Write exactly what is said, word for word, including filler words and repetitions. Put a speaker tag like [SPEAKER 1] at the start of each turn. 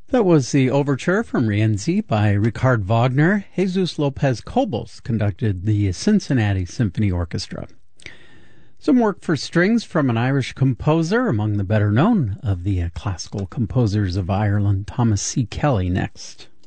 [SPEAKER 1] That was the overture from Rienzi by Richard Wagner. Jesus Lopez Cobos conducted the Cincinnati Symphony Orchestra. Some work for strings from an Irish composer, among the better known of the uh, classical composers of Ireland, Thomas C. Kelly, next.